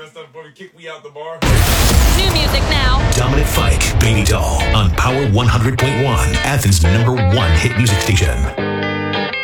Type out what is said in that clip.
last time before we kicked me out the bar. New music now. Dominic Fike, Baby Doll on Power 100.1, Athens' #1 hit music station.